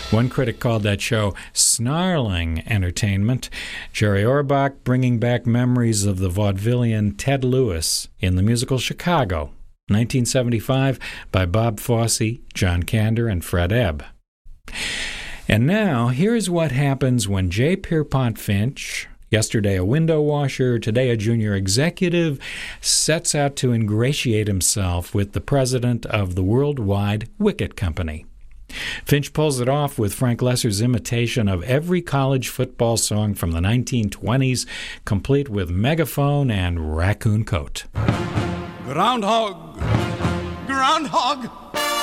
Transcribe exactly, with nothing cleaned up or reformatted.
One critic called that show snarling entertainment. Jerry Orbach bringing back memories of the vaudevillian Ted Lewis in the musical Chicago, nineteen seventy-five, by Bob Fosse, John Kander, and Fred Ebb. And now, here's what happens when J. Pierpont Finch, yesterday a window washer, today a junior executive, sets out to ingratiate himself with the president of the Worldwide Wicket Company. Finch pulls it off with Frank Loesser's imitation of every college football song from the nineteen twenties, complete with megaphone and raccoon coat. Groundhog, groundhog,